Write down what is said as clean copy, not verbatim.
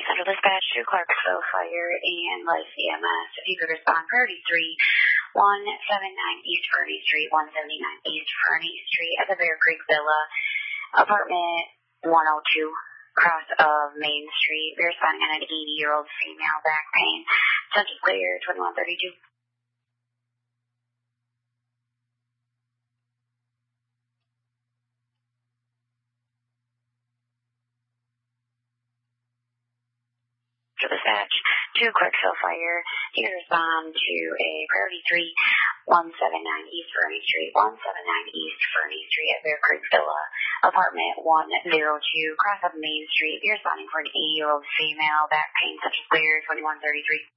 Central Dispatch to Clarksville Fire and Life EMS. If you could respond, priority 3179 East Fernie Street, 179 East Fernie Street at the Bear Creek Villa, apartment 102, cross of Main Street. We're responding on an 80-year-old female, back pain. Central clear, 2132. Dispatch to Clarksville Fire. You can respond to a priority 3179 East Fernie Street, 179 East Fernie Street at Bear Creek Villa, apartment 102, cross of Main Street. You're responding for an 80-year-old female, back pain, such as clear, 2133.